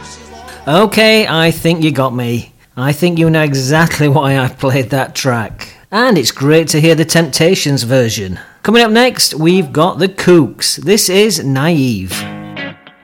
Okay, I think you got me. I think you know exactly why I played that track. And it's great to hear the Temptations version. Coming up next, we've got the Kooks. This is Naive.